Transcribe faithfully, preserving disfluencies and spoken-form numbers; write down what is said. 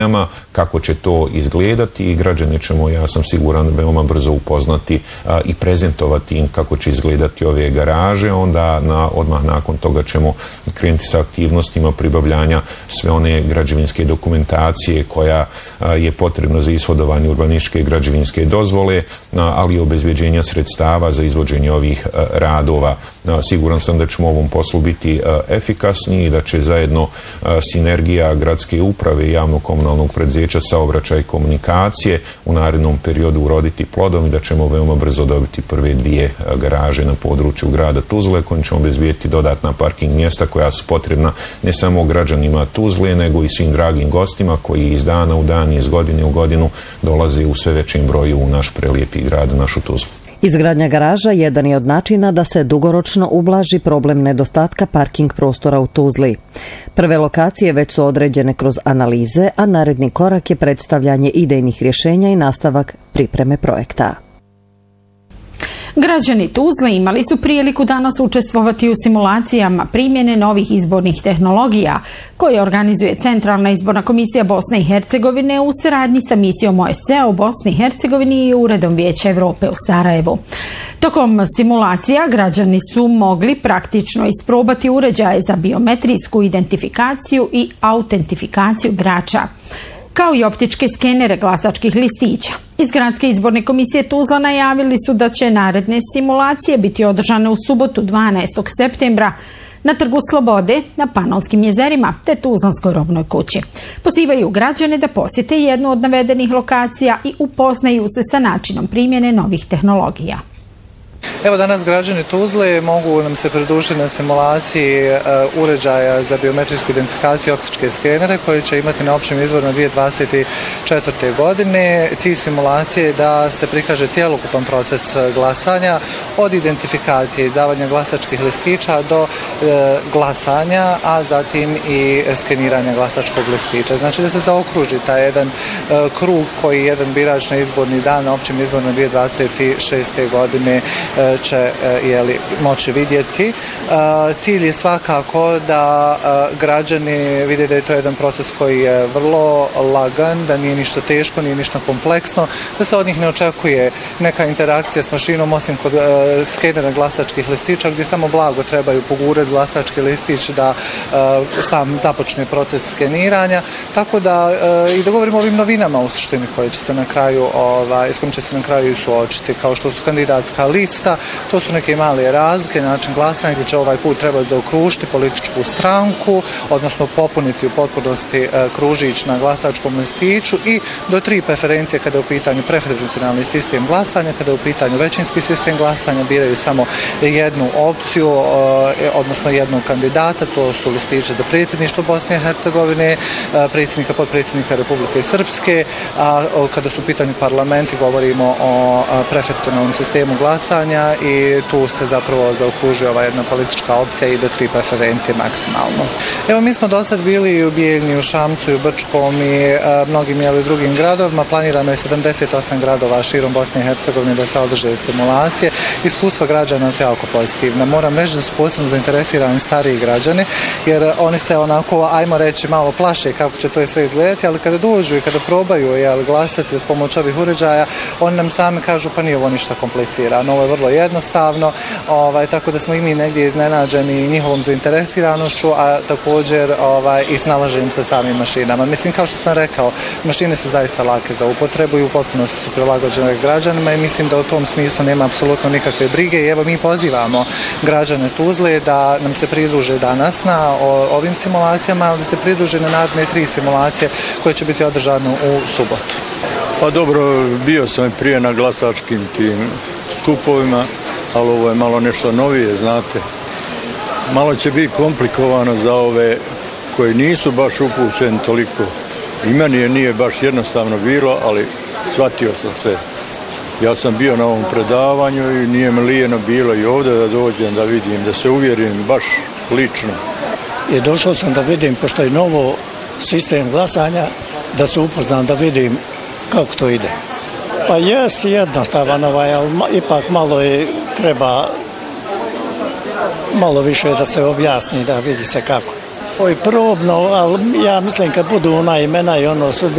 kako će to izgledati i građane ćemo, ja sam siguran, veoma brzo upoznati a, i prezentovati im kako će izgledati ove garaže. Onda na, odmah nakon toga ćemo krenuti sa aktivnostima pribavljanja sve one građevinske dokumentacije koja a, je potrebna za ishodovanje urbanističke i građevinske dozvole, a, ali i obezbeđenja sredstava za izvođenje ovih a, radova. A, siguran sam da ćemo u ovom poslu biti a, efikasni i da će zajedno a, sinergija gradske uprave i javno-komunalnog preduzeća saobraćaja i komunikacije u narednom periodu uroditi plodom i da ćemo veoma brzo dobiti prve dvije garaže na području grada Tuzle, kojim ćemo obezbijeti dodatna parking mjesta koja su potrebna ne samo građanima Tuzle, nego i svim dragim gostima koji iz dana u dan i iz godine u godinu dolaze u sve većem broju u naš prelijepi grad, našu Tuzlu. Izgradnja garaža jedan je od načina da se dugoročno ublaži problem nedostatka parking prostora u Tuzli. Prve lokacije već su određene kroz analize, a naredni korak je predstavljanje idejnih rješenja i nastavak pripreme projekta. Građani Tuzle imali su priliku danas učestvovati u simulacijama primjene novih izbornih tehnologija koje organizuje Centralna izborna komisija Bosne i Hercegovine u saradnji sa misijom O S C E u Bosni i Hercegovini i Uredom Vijeća Evrope u Sarajevu. Tokom simulacija građani su mogli praktično isprobati uređaje za biometrijsku identifikaciju i autentifikaciju birača, kao i optičke skenere glasačkih listića. Iz Gradske izborne komisije Tuzla najavili su da će naredne simulacije biti održane u subotu dvanaestog septembra na Trgu Slobode, na Panonskim jezerima te Tuzlanskoj robnoj kući. Pozivaju građane da posjete jednu od navedenih lokacija i upoznaju se sa načinom primjene novih tehnologija. Evo danas građani Tuzle mogu nam se pridružiti na simulaciji uh, uređaja za biometrijsku identifikaciju i optičke skenere koje će imati na općem izboru na dvije tisuće dvadeset četvrte. godine. Cilj simulacije je da se prikaže cjelokupan proces glasanja od identifikacije, izdavanja glasačkih listića do uh, glasanja, a zatim i skeniranja glasačkog listića. Znači da se zaokruži taj jedan uh, krug koji jedan birač na izborni dan na općem izboru na dvije tisuće dvadeset šeste. godine će jeli, moći vidjeti. Cilj je svakako da građani vide da je to jedan proces koji je vrlo lagan, da nije ništa teško, nije ništa kompleksno, da se od njih ne očekuje neka interakcija s mašinom osim kod skenera glasačkih listića gdje samo blago trebaju pogurati glasački listić da sam započne proces skeniranja. Tako da i da govorimo o ovim novinama u suštini koje će se na kraju, ovaj, s kojim će se na kraju suočiti, kao što su kandidatska lista. To su neke male razlike, način glasanja gdje će ovaj put trebati zaokružiti političku stranku, odnosno popuniti u potpunosti kružić na glasačkom listiću i do tri preferencije kada je u pitanju preferencijalni sistem glasanja, kada je u pitanju većinski sistem glasanja, biraju samo jednu opciju, odnosno jednog kandidata, to su listiće za predsjedništvo Bosne i Hercegovine, predsjednika, potpredsjednika Republike Srpske, a kada su u pitanju parlamenti govorimo o preferencijalnom sistemu glasanja i tu se zapravo zaokružuje ova jedna politička opcija i do tri preferencije maksimalno. Evo mi smo do sad bili u Bijeljni, u Šamcu i u Brčkom i a, mnogim jeli, drugim gradovima. Planirano je sedamdeset osam gradova širom Bosne i Hercegovine da se održe simulacije. Iskustva građana su jako pozitivna. Moram reći da su posebno zainteresirani stariji građani jer oni se onako, ajmo reći, malo plaše kako će to sve izgledati, ali kada dođu i kada probaju jeli, glasati s pomoć ovih uređaja, oni nam sami kažu pa nije ovo ništa komplicirano, ovo je vrlo jednostavno, ovaj, tako da smo i mi negdje iznenađeni njihovom zainteresiranošću, a također ovaj, i snalaženjem sa samim mašinama. Mislim, kao što sam rekao, mašine su zaista lake za upotrebu i u potpunosti su prilagođene građanima i mislim da u tom smislu nema apsolutno nikakve brige i evo mi pozivamo građane Tuzle da nam se pridruže danas na o, ovim simulacijama, ali da se pridruže na naredne tri simulacije koje će biti održane u subotu. Pa dobro, bio sam i prije na glasačkim tim skupovima, ali ovo je malo nešto novije, znate. Malo će biti komplikovano za ove koji nisu baš upućeni toliko. I meni je nije baš jednostavno bilo, ali shvatio sam sve. Ja sam bio na ovom predavanju i nije mi lijeno bilo i ovdje da dođem, da vidim, da se uvjerim baš lično. I došao sam da vidim, pošto je novo sistem glasanja, da se upoznam, da vidim kako to ide. Pa jest jednostavan ovaj, ali ipak malo je, treba malo više da se objasni, da vidi se kako. Ovo je probno, ali ja mislim kad budu ona imena i ono sve